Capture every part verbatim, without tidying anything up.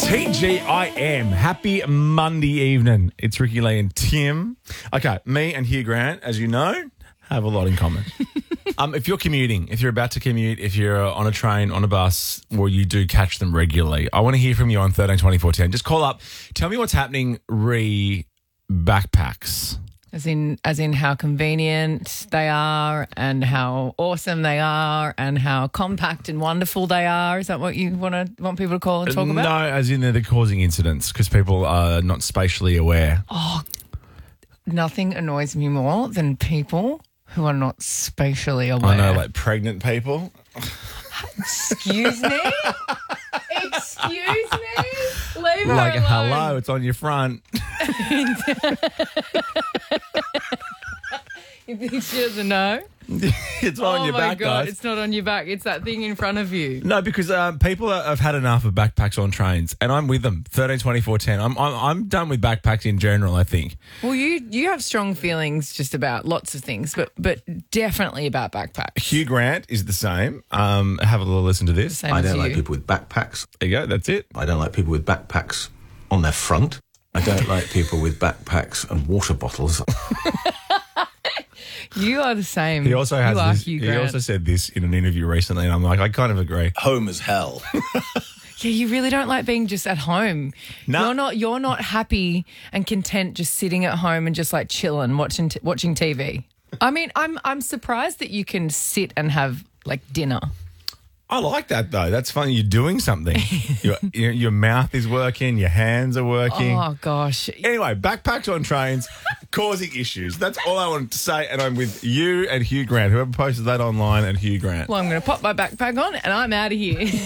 T G I M. Happy Monday evening. It's Ricky Lee and Tim. Okay, me and Hugh Grant, as you know, have a lot in common. um, if you're commuting, if you're about to commute, if you're on a train, on a bus, or you do catch them regularly, I want to hear from you on thirteen twenty-four ten. Just call up. Tell me what's happening re backpacks. As in, as in how convenient they are and how awesome they are and how compact and wonderful they are. Is that what you want to want people to call and talk no, about? No, as in they're causing incidents because people are not spatially aware. Oh, nothing annoys me more than people who are not spatially aware. I know, like pregnant people. Excuse me? Excuse me? Leave her Like, alone. hello, it's on your front. You think she doesn't know? It's Oh on your my back, God, guys. it's not on your back. It's that thing in front of you. No, because um, people are, have had enough of backpacks on trains, and I'm with them. thirteen twenty-four ten. I'm, I'm I'm done with backpacks in general, I think. Well, you you have strong feelings just about lots of things, but but definitely about backpacks. Hugh Grant is the same. Um, have a little listen to this. Same I as don't you. like people with backpacks. There you go. That's it. I don't like people with backpacks on their front. I don't like people with backpacks and water bottles. You are the same. He also has you are this. Hugh He Grant. also said this in an interview recently, and I'm like, I kind of agree. Home as hell. Yeah, you really don't like being just at home. No. You're not. You're not happy and content just sitting at home and just like chilling, watching t- watching T V. I mean, I'm I'm surprised that you can sit and have like dinner. I like that though. That's funny. You're doing something. your, your your mouth is working. Your hands are working. Oh gosh. Anyway, backpacks on trains causing issues. That's all I wanted to say. And I'm with you and Hugh Grant. Whoever posted that online, and Hugh Grant. Well, I'm going to pop my backpack on and I'm out of here. There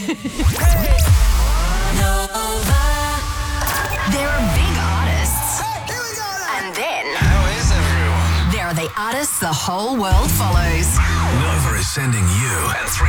are big artists. And then there are the artists the whole world follows. Nova is sending you and three